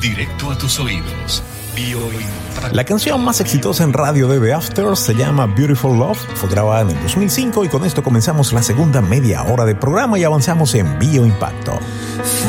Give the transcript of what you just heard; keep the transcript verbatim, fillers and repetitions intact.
directo a tus oídos. Bioimpacto. La canción más exitosa en radio de The After se llama Beautiful Love, fue grabada en el dos mil cinco y con esto comenzamos la segunda media hora de programa y avanzamos en Bioimpacto.